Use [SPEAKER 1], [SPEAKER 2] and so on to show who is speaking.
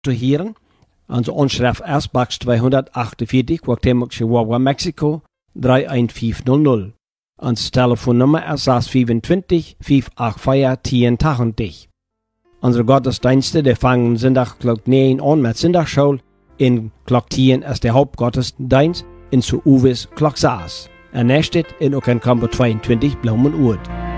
[SPEAKER 1] zu hören. Onze Anschrift Ersbach 248, Quatemoc, Chihuahua, Mexiko, 31500. Ons Telefonnummer ist 625 584 1080. Unsere Gottesdienste, die fangen Sonntag Klock 9 an mit Sonntagsschule. In Klock 10 ist der Hauptgottesdienst. In zu Uwes Klock 6. En nächstet in ook in Kampo 22 Blaumen Oud.